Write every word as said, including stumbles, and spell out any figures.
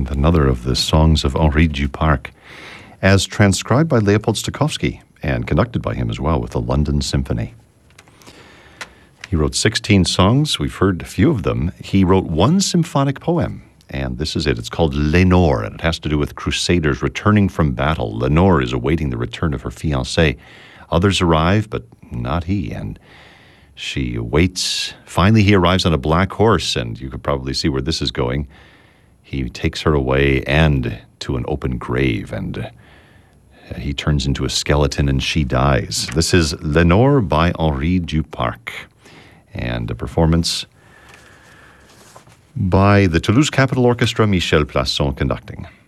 and another of the songs of Henri Duparc, as transcribed by Leopold Stokowski and conducted by him as well with the London Symphony. He wrote sixteen songs. We've heard a few of them. He wrote one symphonic poem, and this is it. It's called Lenore, and it has to do with crusaders returning from battle. Lenore is awaiting the return of her fiancé. Others arrive, but not he, and she waits. Finally, he arrives on a black horse, and you could probably see where this is going. He takes her away and to an open grave, and uh, he turns into a skeleton, and she dies. This is Lenore by Henri Duparc, and a performance by the Toulouse Capitol Orchestra, Michel Plasson conducting.